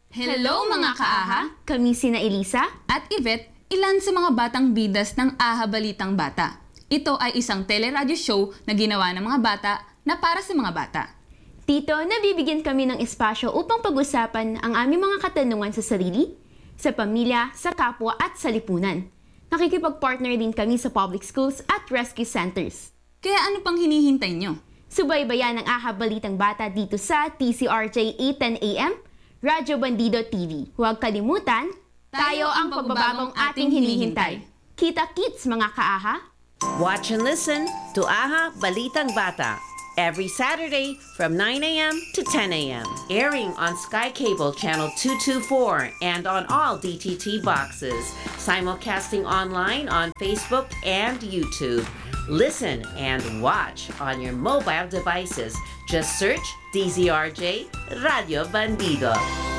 Hello mga kaaha! Kami sina Elisa. At Yvette, ilan sa mga batang bidas ng Aha Balitang Bata. Ito ay isang teleradyo show na ginawa ng mga bata na para sa mga bata. Dito, nabibigyan kami ng espasyo upang pag-usapan ang aming mga katanungan sa sarili, sa pamilya, sa kapwa at sa lipunan. Nakikipag-partner din kami sa public schools at rescue centers. Kaya ano pang hinihintay nyo? Subaybayan ang Aha Balitang Bata dito sa TCRJ 810 AM, Radyo Bandido TV. Huwag kalimutan, tayo ang pagbabagong ating hinihintay. Kita-kits mga kaaha! Watch and listen to Aha Balitang Bata every Saturday from 9 a.m. to 10 a.m. Airing on Sky Cable Channel 224 and on all DTT boxes. Simulcasting online on Facebook and YouTube. Listen and watch on your mobile devices. Just search DZRJ Radio Bandido.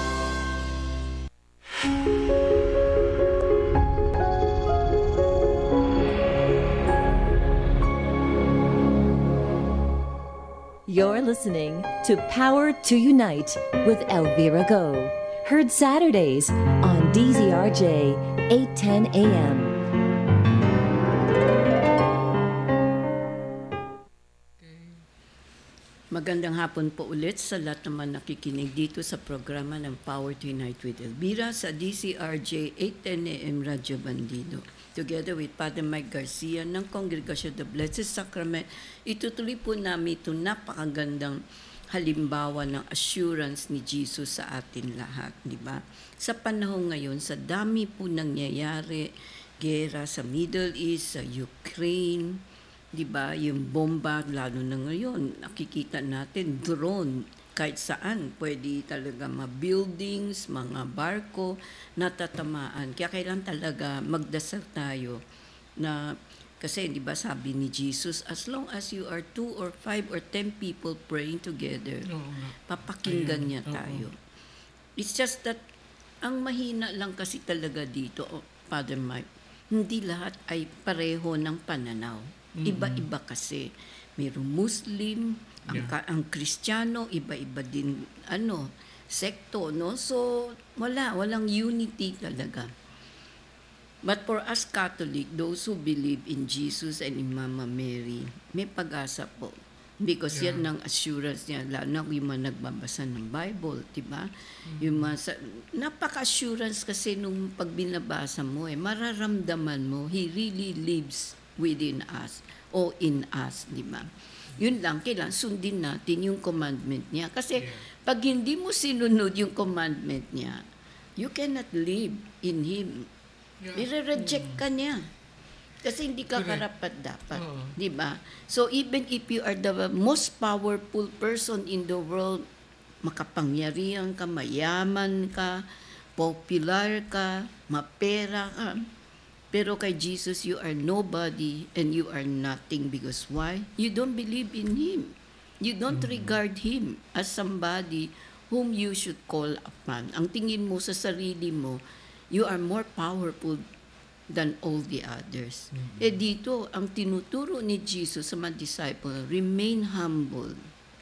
You're listening to Power to Unite with Elvira Go. Heard Saturdays on DZRJ 810 AM. Magandang hapon po ulit sa lahat naman nakikinig dito sa programa ng Power to Unite with Elvira sa DCRJ 810 AM Radyo Bandido. Together with Father Mike Garcia ng Congregasyon of the Blessed Sacrament, itutuloy po namin itong napakagandang halimbawa ng assurance ni Jesus sa atin lahat, di ba? Sa panahon ngayon, sa dami po nangyayari, gera sa Middle East, sa Ukraine, di ba? Yung bomba, lalo na ngayon, nakikita natin, drone, kahit saan, pwede talaga mga buildings, mga barko, natatamaan. Kaya kailan talaga magdasal tayo na, kasi di ba sabi ni Jesus, as long as you are 2 or 5 or 10 people praying together, papakinggan niya tayo. It's just that, ang mahina lang kasi talaga dito, Father Mike, hindi lahat ay pareho ng pananaw. Iba-iba kasi. Mayroong Muslim, ang Kristiyano, iba-iba din, sekto, no? So, walang unity talaga. But for us Catholic, those who believe in Jesus and in Mama Mary, may pag-asa po. Because yan ang assurance niya, lalo na yung mga nagbabasa ng Bible, diba? Yung napaka-assurance kasi nung pag binabasa mo, mararamdaman mo, He really lives within us o in us, di ba? Yun lang, kailangan sundin natin yung commandment niya. Kasi pag hindi mo sinunod yung commandment niya, you cannot live in Him. I-reject ka niya. Kasi hindi ka karapat dapat, di ba? So even if you are the most powerful person in the world, makapangyarihan ka, mayaman ka, popular ka, mapera ka, pero kay Jesus, you are nobody and you are nothing. Because why? You don't believe in Him. You don't regard Him as somebody whom you should call upon. Ang tingin mo sa sarili mo, you are more powerful than all the others. Dito, ang tinuturo ni Jesus sa mga disciple, remain humble.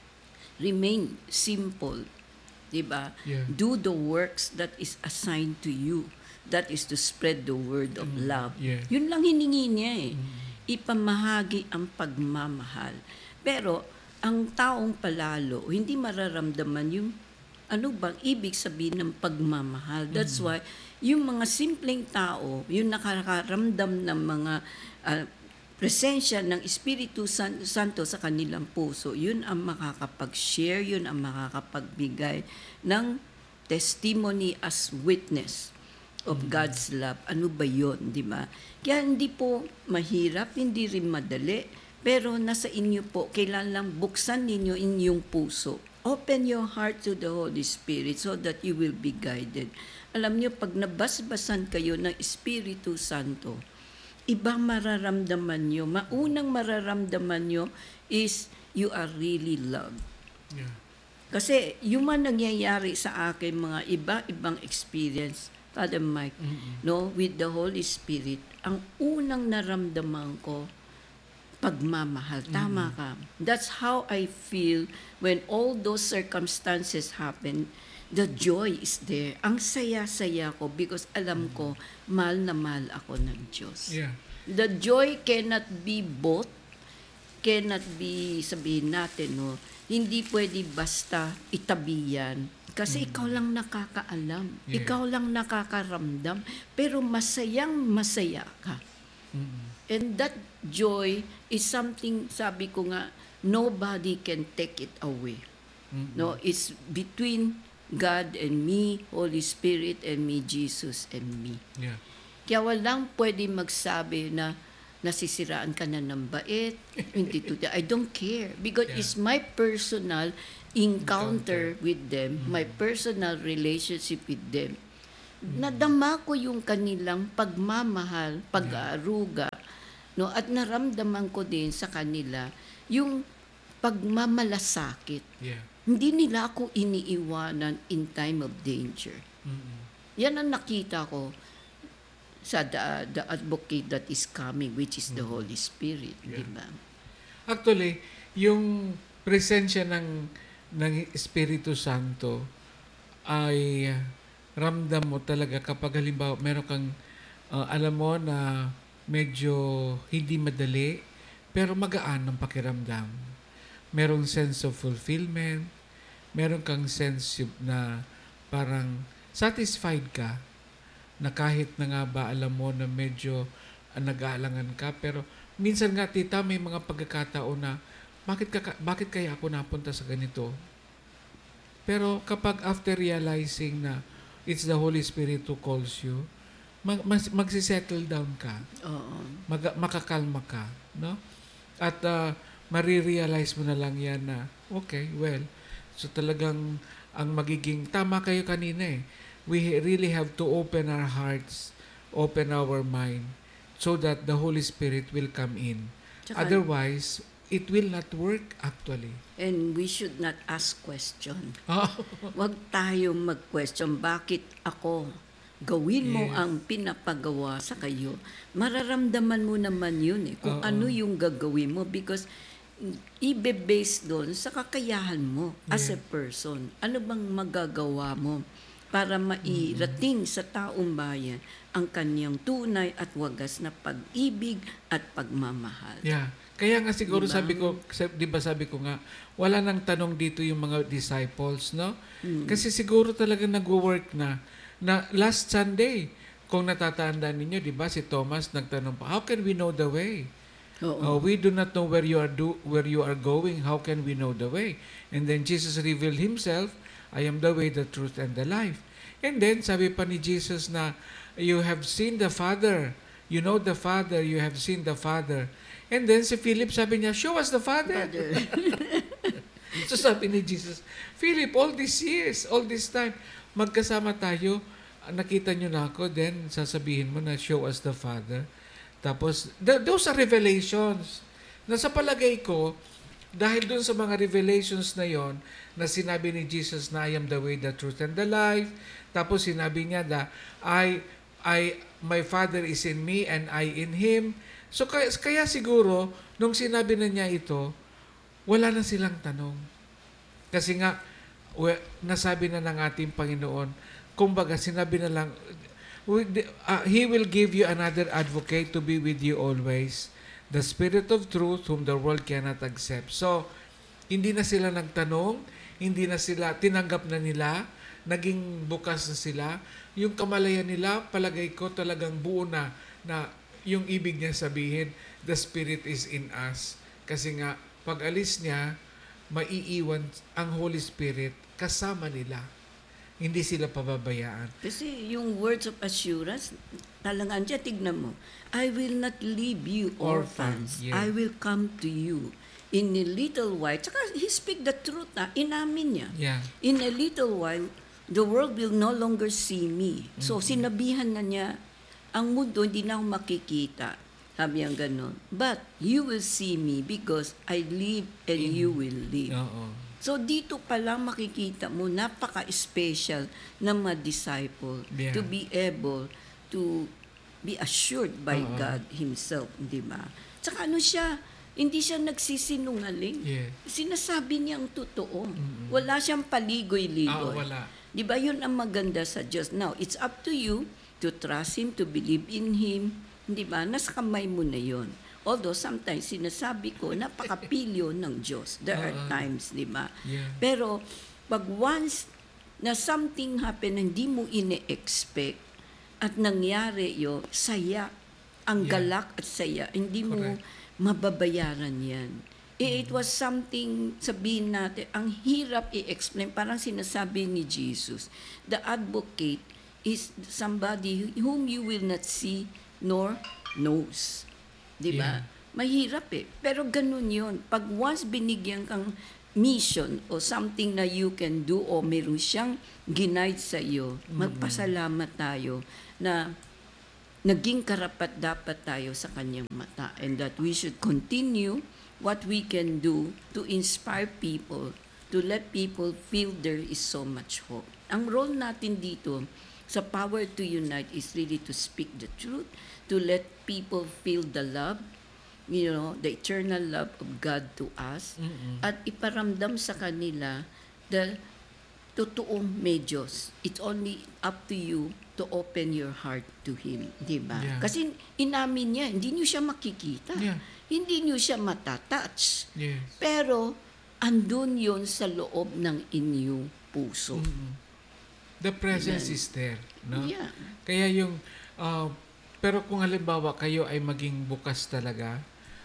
Remain simple. Diba? Do the works that is assigned to you. That is to spread the word of love. Yun lang hiningi niya Ipamahagi ang pagmamahal. Pero, ang taong palalo, hindi mararamdaman yung ano bang ibig sabihin ng pagmamahal. That's why, yung mga simpleng tao, yung nakakaramdam ng mga presensya ng Espiritu Santo sa kanilang puso, yun ang makakapag-share, yun ang makakapagbigay ng testimony as witness of God's love. Ano ba yun, di ba? Kaya hindi po mahirap, hindi rin madali, pero nasa inyo po, kailan lang buksan ninyo inyong puso. Open your heart to the Holy Spirit so that you will be guided. Alam niyo, pag nabasbasan kayo ng Espiritu Santo, iba mararamdaman nyo. Maunang mararamdaman nyo is you are really loved. Kasi yung mga nangyayari sa akin, mga iba-ibang experience, Father Mike, no, with the Holy Spirit, ang unang naramdaman ko, pagmamahal. Tama ka. That's how I feel when all those circumstances happen. the joy is there. Ang saya-saya ko because alam ko, mahal na mahal ako ng Diyos. Yeah. The joy cannot be bought, cannot be, sabihin natin, no, hindi pwede basta itabi yan. Kasi ikaw lang nakakaalam. Yeah. Ikaw lang nakakaramdam. Pero masayang masaya ka. And that joy is something, sabi ko nga, nobody can take it away. No, it's between God and me, Holy Spirit and me, Jesus and me. Yeah. Kaya walang pwede magsabi na nasisiraan ka na ng bait, hindi to I don't care because Yeah. it's my personal encounter with them, my personal relationship with them. Nadama ko yung kanilang pagmamahal, pag-aaruga, no, at naramdaman ko din sa kanila yung pagmamalasakit. Yeah. Hindi nila ako iniiwanan in time of danger. Yan ang nakita ko sa the advocate that is coming, which is the Holy Spirit. Yeah. Di ba? Actually, yung presensya ng Espiritu Santo ay ramdam mo talaga kapag halimbawa meron kang alam mo na medyo hindi madali pero magaan ang pakiramdam. Merong sense of fulfillment, meron kang sense na parang satisfied ka na kahit na nga ba alam mo na medyo nag-aalangan ka pero minsan nga tita may mga pagkakataon na bakit kaya ako napunta sa ganito? Pero kapag after realizing na it's the Holy Spirit who calls you, magsisettle down ka. Oo. Makakalma ka, no? At marirealize mo na lang yan na, okay, well, so talagang ang magiging, tama kayo kanina eh, we really have to open our hearts, open our mind, so that the Holy Spirit will come in. Tsaka- Otherwise, it will not work actually. And we should not ask question. Oh, Huwag tayong mag-question, bakit ako? Gawin mo Yes. ang pinapagawa sa kayo. Mararamdaman mo naman yun eh, kung Oo. ano yung gagawin mo because ibe-base doon sa kakayahan mo as a person. Ano bang magagawa mo para mairating sa taong bayan ang kanyang tunay at wagas na pag-ibig at pagmamahal. yeah. Kaya nga siguro Diba? sabi ko nga, wala nang tanong dito yung mga disciples, no? Kasi siguro talaga nagwo-work na last Sunday, kung natatandaan ninyo, di ba, si Thomas nagtanong pa, how can we know the way? Oo. We do not know where you are going. How can we know the way? And then Jesus revealed himself, I am the way, the truth, and the life. And then, sabi pa ni Jesus na, you have seen the Father. You know the Father. You have seen the Father. And then si Philip sabi niya, show us the Father. So sabi ni Jesus, Philip, all these years, all this time, magkasama tayo, nakita niyo na ako, then sasabihin mo na show us the Father. Tapos, those are revelations. Na sa palagay ko, dahil dun sa mga revelations na yon na sinabi ni Jesus na I am the way, the truth, and the life. Tapos sinabi niya na my Father is in me and I in Him. So kaya siguro, nung sinabi na niya ito, wala na silang tanong. Kasi nga, nasabi na ng ating Panginoon, kumbaga sinabi na lang, He will give you another advocate to be with you always, the Spirit of truth whom the world cannot accept. So, hindi na sila nagtanong, hindi na sila, tinanggap na nila, naging bukas na sila. Yung kamalayan nila, palagay ko talagang buo na yung ibig niya sabihin, the Spirit is in us. Kasi nga, pag alis niya, maiiwan ang Holy Spirit kasama nila. Hindi sila pababayaan. Kasi yung words of assurance, talagang dyan, tignan mo, I will not leave you orphans. Yeah. I will come to you. In a little while, tsaka he speak the truth inamin niya. Yeah. In a little while, the world will no longer see me. So, sinabihan na niya, ang mundo hindi na ako makikita. Sabi ang ganon. But, you will see me because I live and you will live. Oo. So, dito pa lang makikita mo, napaka-special ng mga disciple Yeah. to be able to be assured by Oo. God Himself, di ba? Tsaka ano siya, hindi siya nagsisinungaling. Yeah. Sinasabi niya ang totoo. Wala siyang paligoy-ligoy. Wala. Di ba yun ang maganda sa Diyos? Now, it's up to you to trust Him, to believe in Him. Di ba? Nasa kamay mo na yun. Although sometimes sinasabi ko, napakapilyo ng Diyos. There are times, di ba? Yeah. Pero pag once na something happen na hindi mo ine-expect at nangyari yun, saya. Ang Yeah. galak at saya. Hindi mo Correct. mababayaran yan. It was something, sabihin natin, ang hirap i-explain. Parang sinasabi ni Jesus, the advocate is somebody whom you will not see nor knows. Di ba? Yeah. Mahirap eh. Pero ganun yun. Pag once binigyan kang mission o something na you can do o meron siyang ginaid sa iyo, magpasalamat tayo na naging karapat dapat tayo sa kanyang mata, and that we should continue what we can do to inspire people, to let people feel there is so much hope. Ang role natin dito sa Power to Unite is really to speak the truth, to let people feel the love, the eternal love of God to us, at iparamdam sa kanila the totoong may Diyos. It's only up to you to open your heart to Him. Diba? Yeah. Kasi inamin niya, hindi niyo siya makikita. Yeah. Hindi niyo siya matatouch. Yes. Pero, andun yon sa loob ng inyong puso. The presence Yan. is there, no? Yeah. Kaya yung pero kung halimbawa kayo ay maging bukas talaga,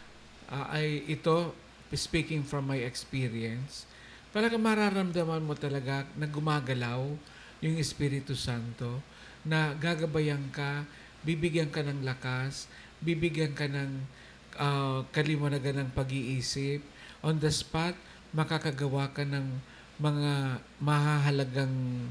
ay ito, speaking from my experience, talaga mararamdaman mo talaga na gumagalaw yung Espiritu Santo, na gagabayan ka, bibigyan ka ng lakas, bibigyan ka ng kaliwanagan ng pag-iisip, on the spot, makakagawa ka ng mga mahahalagang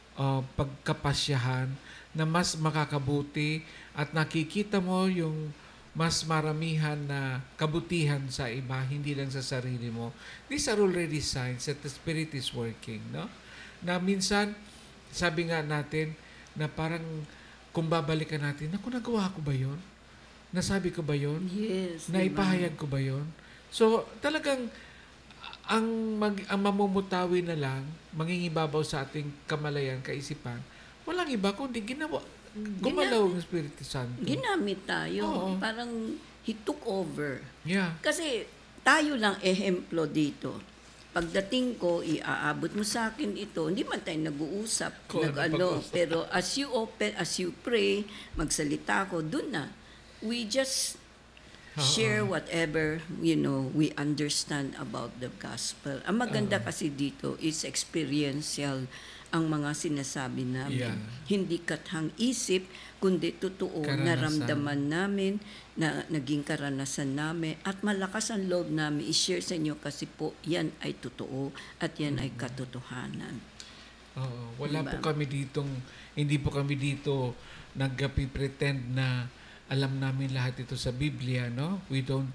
pagkapasyahan na mas makakabuti, at nakikita mo yung mas maramihan na kabutihan sa iba, hindi lang sa sarili mo. These are already signs that the Spirit is working, no? Na minsan, sabi nga natin, na parang kung babalikan natin, naku, nagawa ko ba yun? Nasabi ko ba yun? Yes. Naipahayag ko ba yun? So, talagang ang mamumutawi na lang, mangingibabaw sa ating kamalayan, kaisipan, walang iba kundi gumalaw ang Espiritu Santo. Ginamit tayo. Oo. Parang He took over. Yeah. Kasi tayo lang ehemplo dito. Pagdating ko, iaabot mo sa akin ito, hindi man tayo nag-uusap, pero as you open, as you pray, magsalita ko, dun na. We just share whatever, we understand about the gospel. Ang maganda kasi dito is experiential ang mga sinasabi namin. Yeah. Hindi kathang isip, kundi totoo, Karanasan. naramdaman namin, na naging karanasan namin, at malakas ang loob namin i-share sa inyo kasi po yan ay totoo at yan ay katotohanan. Oo. Wala Diba? po kami hindi po kami dito nagpi-pretend na alam namin lahat ito sa Biblia, no? We don't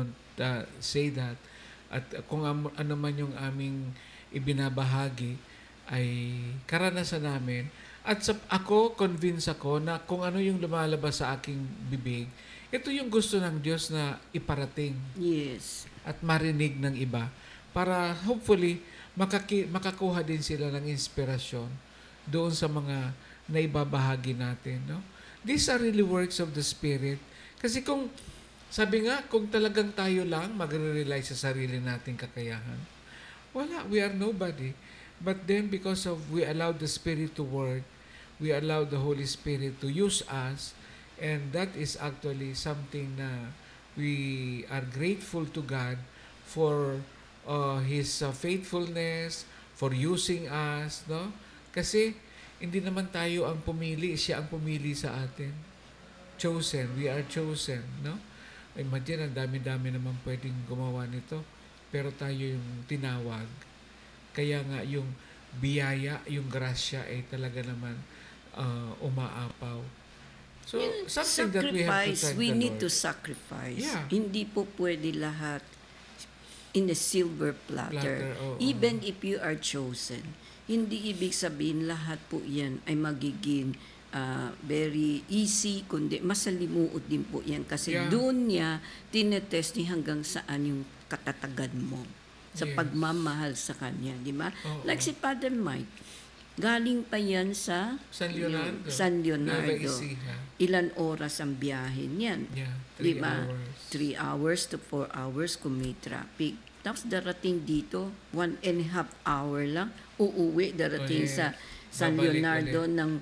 say that. At kung ano man yung aming ibinabahagi ay karanasan namin. At ako, convinced ako na kung ano yung lumalabas sa aking bibig, ito yung gusto ng Diyos na iparating Yes. at marinig ng iba para hopefully makakuha din sila ng inspirasyon doon sa mga naibabahagi natin, no? These are really works of the Spirit. Kasi sabi nga, kung talagang tayo lang magre-rely sa sarili nating kakayahan, wala, we are nobody. But then because we allow the Spirit to work, we allow the Holy Spirit to use us, and that is actually something na we are grateful to God for His faithfulness, for using us, no? Kasi hindi naman tayo ang pumili, siya ang pumili sa atin. Chosen, we are chosen, no? Imagine, ang dami-dami naman pwedeng gumawa nito, pero tayo yung tinawag. Kaya nga yung biyaya, yung grasya ay talaga naman umaapaw. So, something that we have to thank we the need Lord. to sacrifice. Yeah. Hindi po pwede lahat in a silver platter. Oo. Even if you are chosen. Hindi ibig sabihin lahat po yan ay magiging very easy, kundi masalimuot din po yan. Kasi Yeah. doon niya tinetest ni hanggang saan yung katatagan mo sa Yes. pagmamahal sa Kanya. Di ba? Oo. Like si Father Mike, Galing pa yan sa San Leonardo. San Nueva Leonardo. Ecija. Ilan oras ang biyahe niyan? Yeah, 3 Di ba? hours. 3 hours to 4 hours kung may traffic. Tapos darating dito, 1.5 hour lang, uuwi, darating Ulit. sa San Babalik Leonardo ulit. ng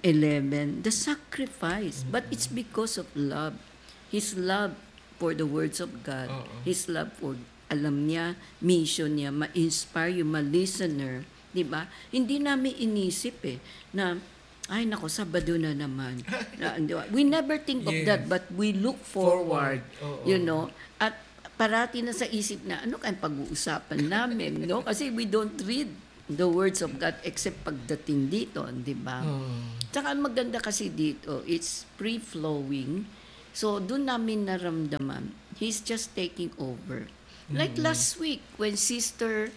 11. The sacrifice. But it's because of love. His love for the words of God. Oo. His love for, alam niya, mission niya, ma-inspire yung ma-listener. Di ba? Hindi namin inisip na, ay nako, Sabado na naman. Di ba? We never think of Yes. that, but we look forward. Oo. You know, at parati na sa isip na, ano kayang pag-uusapan namin, no? Kasi we don't read the words of God except pagdating dito, di ba? Oo. Tsaka ang maganda kasi dito, it's free-flowing. So, doon namin naramdaman, He's just taking over. Like last week, when si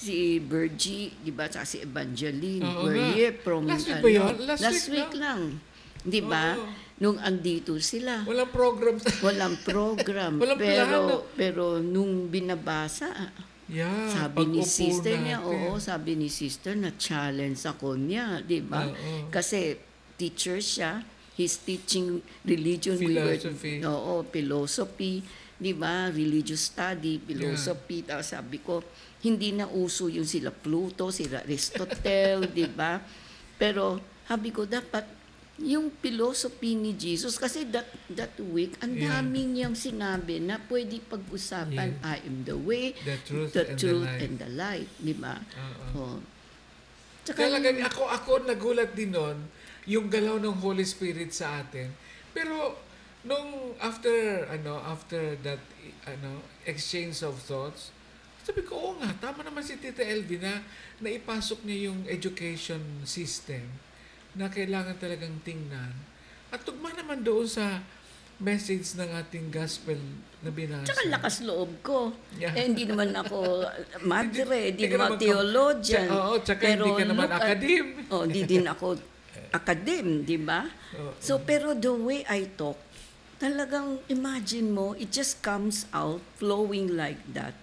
Virgie, di ba, tsaka si Evangeline, Oo were nga. here from, Last week ba yun? Last week lang. Di ba? Oo. Nung andito sila. Walang program. Walang program. Walang plano. pero nung binabasa, Yeah, sabi ni pag-upo sister niya, natin. sabi ni sister na challenge ako niya, di ba? Oo. Kasi teacher siya, he's teaching religion. Philosophy. Philosophy, di ba? Religious study, philosophy. Tapos sabi ko, hindi na uso yung sila Pluto, sila Aristotle, di ba? Pero sabi ko, dapat yung philosophy ni Jesus, kasi that week, ang Yeah. daming niyang sinabi na pwede pag-usapan, Yeah. I am the way, The truth the and truth the life. and the light, di ba? Oo. Oh. Tsaka Talaga, ako nagulat din nun, yung galaw ng Holy Spirit sa atin. Pero, nung after that, exchange of thoughts, sabi ko, oo nga, tama naman si Tita Elvie na naipasok niya yung education system na kailangan talagang tingnan. At tugma naman doon sa message ng ating gospel na binasa. Tsaka lakas loob ko. Yeah. Hindi naman ako madre, Hindi di ka naman naman theologian. Oo, tsaka hindi ka naman academe. Hindi din ako academe, di ba? Oo. So, pero the way I talk, talagang imagine mo, it just comes out flowing like that.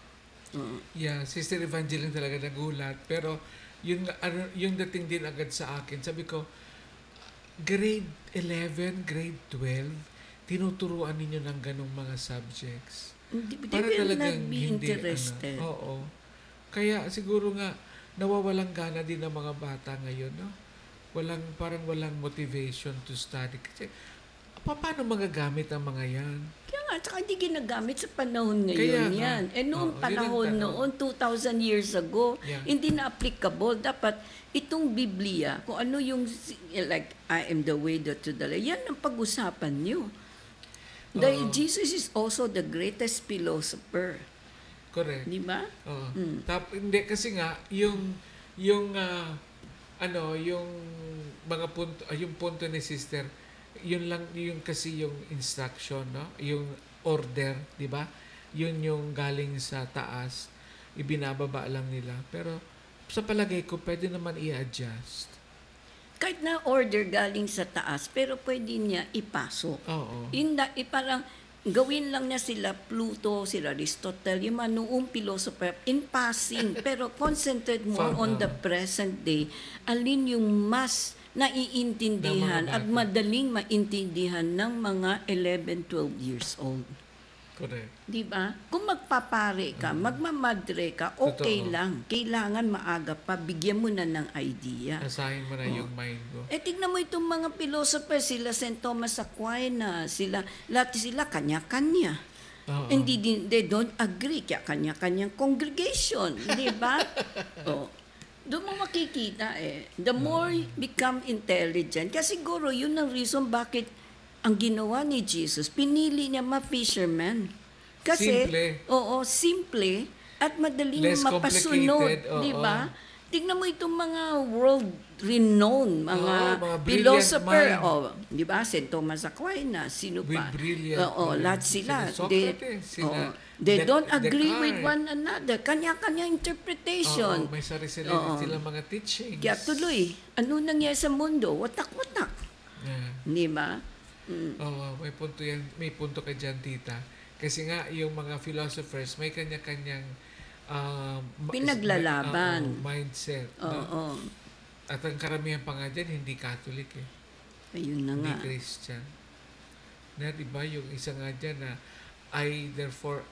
Yeah, Sister Evangeline talaga nagulat. Pero yung dating din agad sa akin, sabi ko, grade 11, grade 12, tinuturuan ninyo ng ganong mga subjects. They Para will talagang not be hindi, interested. oo. Kaya siguro nga, nawawalang gana din ng mga bata ngayon, no? Parang walang motivation to study. Kasi, paano magagamit ang mga yan? Kaya nga, tsaka hindi ginagamit sa panahon ngayon Kaya nga. yan. Noong Oo, panahon yun ang noon, 2,000 years ago, Yeah. hindi na applicable. Dapat itong Biblia, kung ano yung, like, I am the way, the truth, the life, yan ang pag-usapan nyo. Dahil Oo. Jesus is also the greatest philosopher. Correct. Di ba? Oo. Hindi, kasi nga, yung mga punto, yung punto ni sister, yun lang, yung kasi yung instruction, no? Yung order, di ba? Yun yung galing sa taas, ibinababa lang nila. Pero sa palagay ko, pwede naman i-adjust. Kahit na order galing sa taas, pero pwede niya ipasok. Oo. Parang gawin lang niya sila Pluto, sila Aristotle, yung mga noong philosopher, in passing. Pero concentrate more on the present day. Alin yung mas naiintindihan Ng mga at bata. madaling maintindihan ng mga 11, 12 years old. Correct. Di ba? Kung magpapare ka, magmamadre ka, okay Totoo. lang. Kailangan maaga pa, bigyan mo na ng idea. Asahin mo na yung mind mo. Tignan mo itong mga philosopher, sila St. Thomas Aquinas, lahat sila kanya-kanya. Oo. They don't agree, kaya kanya-kanyang congregation, di ba? Doon mo makikita the more you become intelligent, kasi siguro yun ang reason bakit ang ginawa ni Jesus, pinili niya ma-fisherman. Kasi, Simple. simple at madaling Less mapasunod, complicated, oo. di ba? Tignan mo itong mga world-renowned, mga mga brilliant philosopher. mind. Di ba? St. Thomas Aquinas, sino With pa? brilliant mind. Lahat sila. Sila Socrates, sila They don't agree Descartes. with one another. Kanya-kanya interpretation. Oo, may sarili Oo. silang mga teachings. Kaya tuloy, ano nangyari sa mundo? Watak-watak. Yeah. Di ba? Oo, may punto yan. May punto ka dyan, tita. Kasi nga, yung mga philosophers, may kanya-kanyang Pinaglalaban. mindset. Oo. No? At ang karamihan pa nga dyan, hindi Catholic eh. Ayun na Hindi nga. Christian. Na diba yung isa nga dyan na I therefore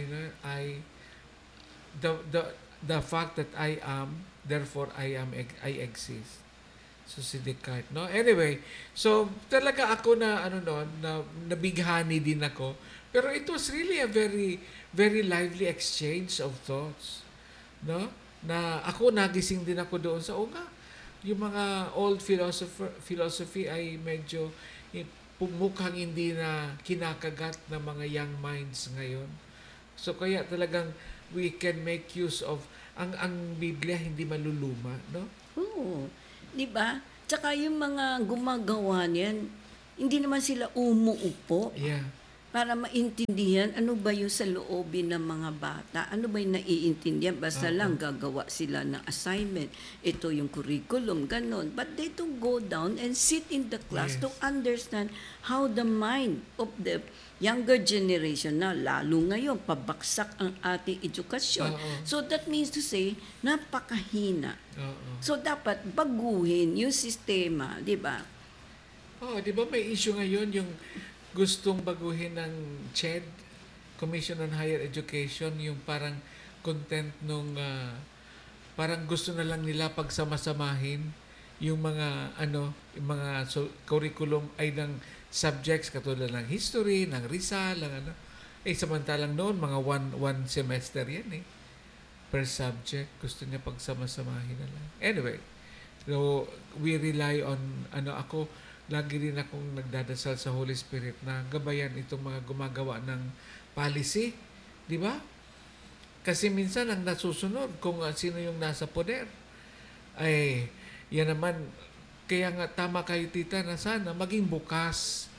the fact that I am, therefore I exist. So si Descartes, no? Anyway, so talaga ako na nabighani din ako. Pero it was really a very very lively exchange of thoughts, no? Na ako nagising din ako doon sa nga, yung mga old philosophy ay medyo mukhang hindi na kinakagat ng mga young minds ngayon. So kaya talagang we can make use of ang Biblia hindi maluluma, no? Oo. Di ba? Tsaka yung mga gumagawa niyan, hindi naman sila umuupo Yeah. para maintindihan ano ba yung sa loobin ng mga bata. Ano ba yung naiintindihan? Basta lang gagawa sila ng assignment. Ito yung curriculum, ganon. But they to go down and sit in the class Yes. to understand how the mind of the younger generation na lalo ngayon, pabaksak ang ating edukasyon. Oo. So that means to say, napakahina. Oo. So dapat baguhin yung sistema, di ba? Oh, di ba may issue ngayon yung gustong baguhin ng CHED, Commission on Higher Education, yung parang content nung parang gusto na lang nila pagsamasamahin yung mga yung mga curriculum ay ng subjects katulad ng history, ng Rizal, ng samantalang noon mga one semester yan per subject, gusto niya pagsamasamahin na lang. Anyway, so we rely on ako lagi rin akong nagdadasal sa Holy Spirit na gabayan itong mga gumagawa ng policy, di ba? Kasi minsan ang nasusunod kung sino yung nasa poder. Ay, yan naman, kaya nga tama kayo tita na sana maging bukas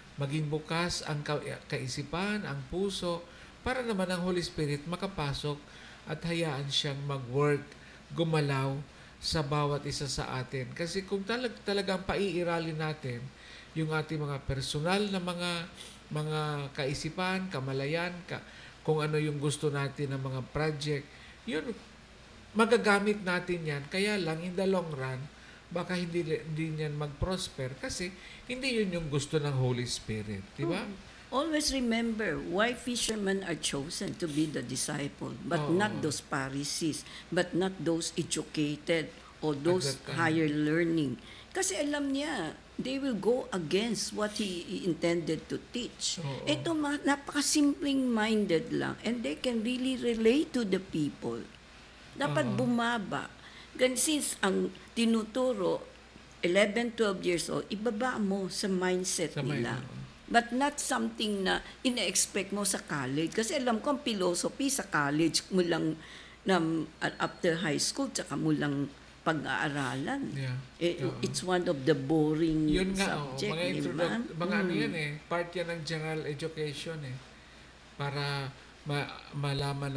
ang kaisipan, ang puso, para naman ang Holy Spirit makapasok at hayaan siyang mag-work, gumalaw, sa bawat isa sa atin. Kasi kung talagang paiiralin natin yung ating mga personal na mga kaisipan, kamalayan, kung ano yung gusto natin ng mga project, yun, magagamit natin yan. Kaya lang, in the long run, baka hindi yan mag-prosper kasi hindi yun yung gusto ng Holy Spirit. Di ba? Always remember why fishermen are chosen to be the disciple, but not those Pharisees, but not those educated or those that time. higher learning. Kasi alam niya, they will go against what he intended to teach. Oo. Ito, napakasimpleng minded lang, and they can really relate to the people. Dapat bumaba. Since ang tinuturo, 11, 12 years old, ibaba mo sa mindset nila. But not something na ina-expect mo sa college. Kasi alam ko ang philosophy sa college mo lang after high school, tsaka mo lang pag-aaralan. Yeah. It's one of the boring Yun nga, subject. mga ano yan part yan ng general education para malaman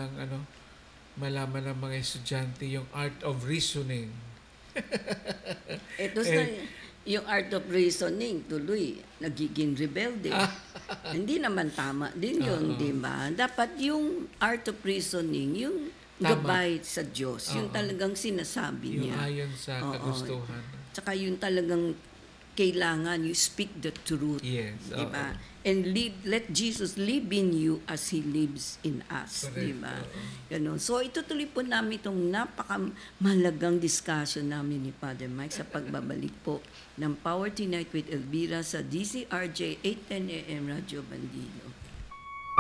ng mga estudyante yung art of reasoning. Ito sa yung art of reasoning, tuloy, nagiging rebelde. Hindi naman tama din yun, di ba? Dapat yung art of reasoning, yung gabay sa Diyos, yung talagang sinasabi Yung niya. ayon sa kagustuhan. Tsaka yung talagang kailangan you speak the truth. Yes. Di ba? And let Jesus live in you as He lives in us. Correct. Di ba? Ganun. So, itutuloy po namin itong napakamahalagang discussion namin ni Father Mike sa pagbabalik po ng Power Tonight with Elvira sa DCRJ 810 AM Radio Bandido.